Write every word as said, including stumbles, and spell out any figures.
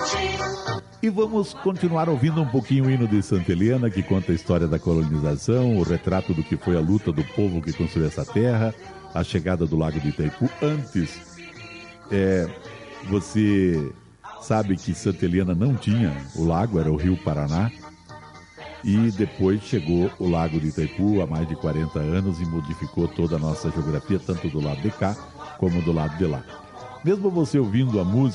E vamos continuar ouvindo um pouquinho o hino de Santa Helena, que conta a história da colonização, o retrato do que foi a luta do povo que construiu essa terra, a chegada do Lago de Itaipu. Antes, é, você sabe que Santa Helena não tinha o lago, era o Rio Paraná, e depois chegou o Lago de Itaipu há mais de quarenta anos e modificou toda a nossa geografia, tanto do lado de cá como do lado de lá. Mesmo você ouvindo a música